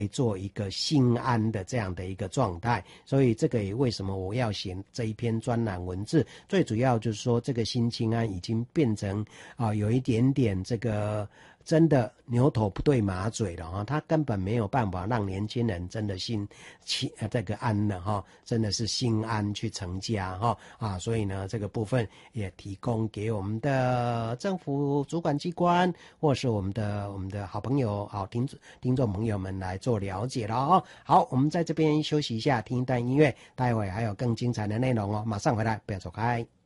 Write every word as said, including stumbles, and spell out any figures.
做一个心安的这样的一个状态。所以这个也为什么我要写这一篇专栏文字，最主要就是说这个心清安已经变成啊有一点点这个真的牛头不对马嘴了啊，他根本没有办法让年轻人真的心心呃这个安了哈，真的是心安去成家哈啊，所以呢这个部分也提供给我们的政府主管机关或是我们的我们的好朋友好听听众朋友们来做了解了哦。好，我们在这边休息一下，听一段音乐，待会还有更精彩的内容哦，马上回来，不要走开。